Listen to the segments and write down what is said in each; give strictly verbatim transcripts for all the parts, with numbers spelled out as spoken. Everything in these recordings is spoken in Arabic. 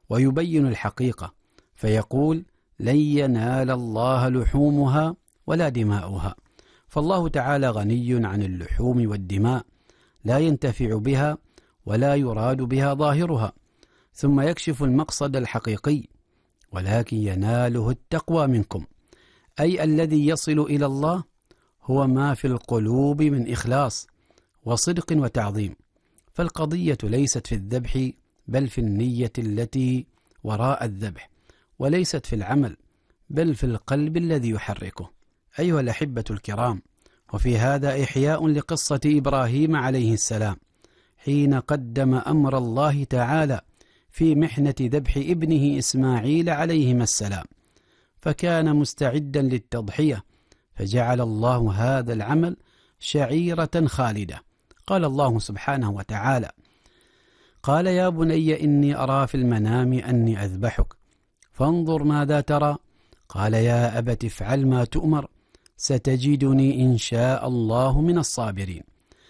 ويبين الحقيقة فيقول: لن ينال الله لحومها ولا دماؤها. فالله تعالى غني عن اللحوم والدماء، لا ينتفع بها ولا يراد بها ظاهرها. ثم يكشف المقصد الحقيقي: ولكن يناله التقوى منكم، أي الذي يصل إلى الله هو ما في القلوب من إخلاص وصدق وتعظيم. فالقضية ليست في الذبح بل في النية التي وراء الذبح، وليست في العمل بل في القلب الذي يحركه. أيها الأحبة الكرام، وفي هذا إحياء لقصة إبراهيم عليه السلام حين قدم أمر الله تعالى في محنة ذبح ابنه إسماعيل عليهما السلام، فكان مستعدا للتضحية، فجعل الله هذا العمل شعيرة خالدة. قال الله سبحانه وتعالى: قال يا بني إني أرى في المنام أني أذبحك فانظر ماذا ترى؟ قال يا أبت افعل ما تؤمر ستجدني إن شاء الله من الصابرين.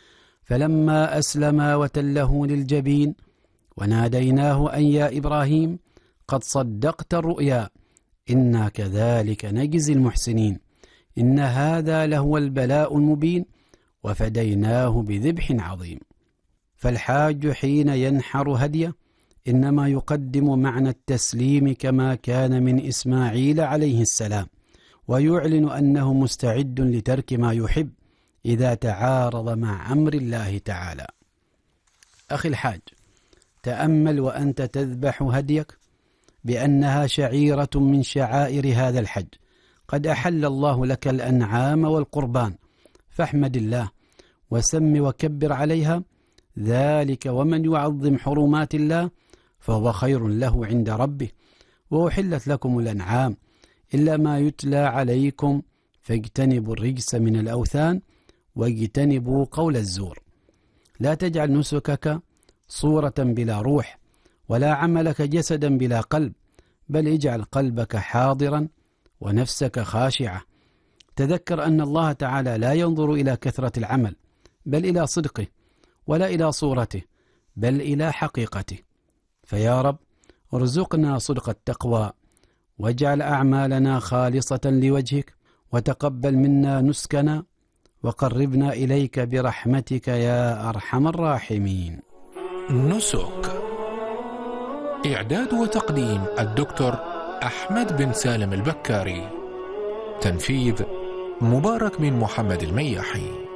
فلما أسلما وتله للجبين وناديناه أن يا إبراهيم قد صدقت الرؤيا إنا كذلك نجزي المحسنين إن هذا لهو البلاء المبين وفديناه بذبح عظيم. فالحاج حين ينحر هديه إنما يقدم معنى التسليم كما كان من إسماعيل عليه السلام، ويعلن أنه مستعد لترك ما يحب إذا تعارض مع أمر الله تعالى. أخي الحاج، تأمل وأنت تذبح هديك بأنها شعيرة من شعائر هذا الحج، قد أحل الله لك الأنعام والقربان، فاحمد الله وسم وكبر عليها، ذلك ومن يعظم حرمات الله فهو خير له عند ربه. وأحلت لكم الأنعام إلا ما يتلى عليكم فاجتنبوا الرجس من الأوثان واجتنبوا قول الزور. لا تجعل نسكك صورة بلا روح، ولا عملك جسدا بلا قلب، بل اجعل قلبك حاضرا ونفسك خاشعة. تذكر أن الله تعالى لا ينظر إلى كثرة العمل بل إلى صدقه، ولا إلى صورته بل إلى حقيقته. فيا رب ارزقنا صدق التقوى، واجعل أعمالنا خالصة لوجهك، وتقبل منا نسكنا، وقربنا إليك برحمتك يا أرحم الراحمين. نسك إعداد وتقديم الدكتور أحمد بن سالم البكاري، تنفيذ مبارك بن محمد المياحي.